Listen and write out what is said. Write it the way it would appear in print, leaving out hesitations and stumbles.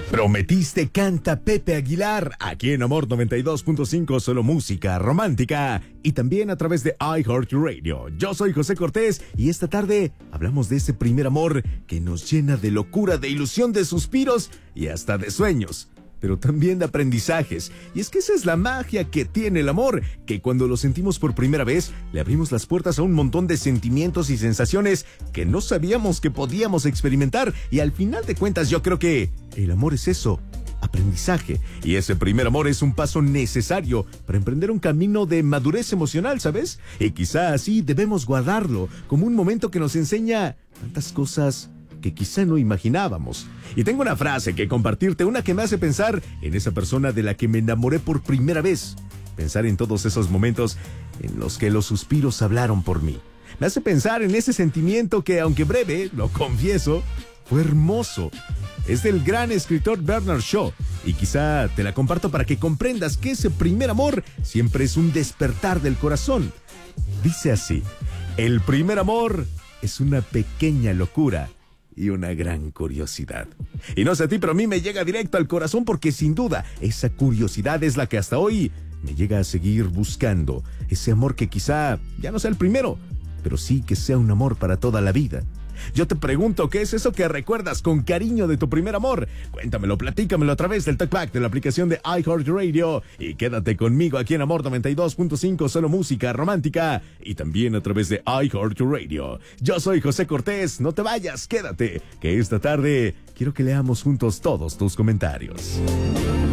Prometiste canta Pepe Aguilar, aquí en Amor 92.5, solo música romántica y también a través de iHeartRadio. Yo soy José Cortés y esta tarde hablamos de ese primer amor que nos llena de locura, de ilusión, de suspiros y hasta de sueños, pero también de aprendizajes. Y es que esa es la magia que tiene el amor, que cuando lo sentimos por primera vez, le abrimos las puertas a un montón de sentimientos y sensaciones que no sabíamos que podíamos experimentar. Y al final de cuentas, yo creo que el amor es eso, aprendizaje. Y ese primer amor es un paso necesario para emprender un camino de madurez emocional, ¿sabes? Y quizá así debemos guardarlo como un momento que nos enseña tantas cosas que quizá no imaginábamos. Y tengo una frase que compartirte, una que me hace pensar en esa persona de la que me enamoré por primera vez. Pensar en todos esos momentos en los que los suspiros hablaron por mí. Me hace pensar en ese sentimiento que, aunque breve, lo confieso, fue hermoso. Es del gran escritor Bernard Shaw y quizá te la comparto para que comprendas que ese primer amor siempre es un despertar del corazón. Dice así: el primer amor es una pequeña locura y una gran curiosidad. Y no sé a ti, pero a mí me llega directo al corazón porque sin duda esa curiosidad es la que hasta hoy me llega a seguir buscando. Ese amor que quizá ya no sea el primero, pero sí que sea un amor para toda la vida. Yo te pregunto, ¿qué es eso que recuerdas con cariño de tu primer amor? Cuéntamelo, platícamelo a través del TalkBack de la aplicación de iHeartRadio y quédate conmigo aquí en Amor 92.5, solo música romántica y también a través de iHeartRadio. Yo soy José Cortés, no te vayas, quédate, que esta tarde quiero que leamos juntos todos tus comentarios.